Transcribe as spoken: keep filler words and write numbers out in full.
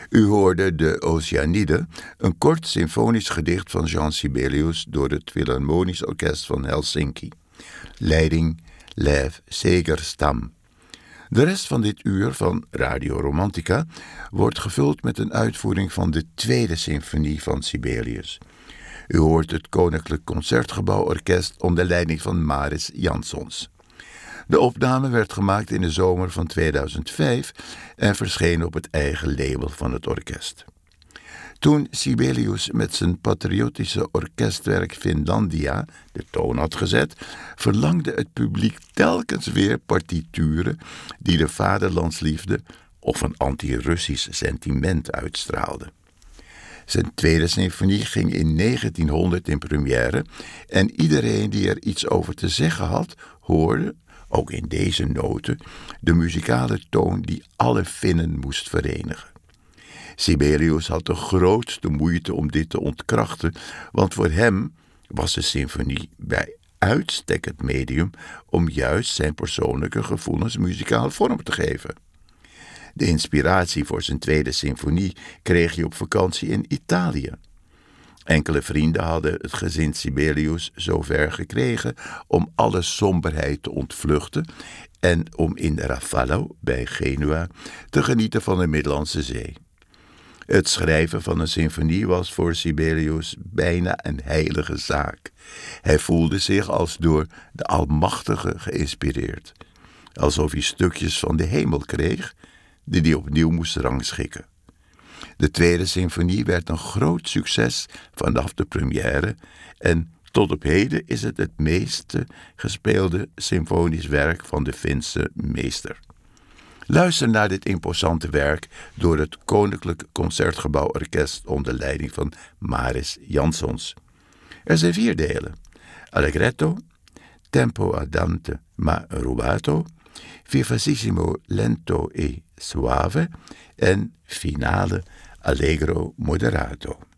U hoorde de Oceanide, een kort symfonisch gedicht van Jean Sibelius door het Philharmonisch Orkest van Helsinki. Leiding Lev Segerstam. De rest van dit uur van Radio Romantica wordt gevuld met een uitvoering van de tweede symfonie van Sibelius. U hoort het Koninklijk Concertgebouworkest onder leiding van Maris Jansons. De opname werd gemaakt in de zomer van tweeduizend vijf en verscheen op het eigen label van het orkest. Toen Sibelius met zijn patriotische orkestwerk Finlandia de toon had gezet, verlangde het publiek telkens weer partituren die de vaderlandsliefde of een anti-Russisch sentiment uitstraalden. Zijn tweede symfonie ging in negentienhonderd in première en iedereen die er iets over te zeggen had, hoorde, ook in deze noten, de muzikale toon die alle Finnen moest verenigen. Sibelius had de grootste moeite om dit te ontkrachten, want voor hem was de symfonie bij uitstek het medium om juist zijn persoonlijke gevoelens muzikaal vorm te geven. De inspiratie voor zijn tweede symfonie kreeg hij op vakantie in Italië. Enkele vrienden hadden het gezin Sibelius zover gekregen om alle somberheid te ontvluchten en om in Rapallo bij Genua te genieten van de Middellandse Zee. Het schrijven van een symfonie was voor Sibelius bijna een heilige zaak. Hij voelde zich als door de Almachtige geïnspireerd, alsof hij stukjes van de hemel kreeg die hij opnieuw moest rangschikken. De tweede symfonie werd een groot succes vanaf de première en tot op heden is het het meeste gespeelde symfonisch werk van de Finse meester. Luister naar dit imposante werk door het Koninklijk Concertgebouworkest onder leiding van Maris Jansons. Er zijn vier delen: Allegretto, Tempo andante ma rubato, Vivacissimo lento e suave en Finale Allegro moderato.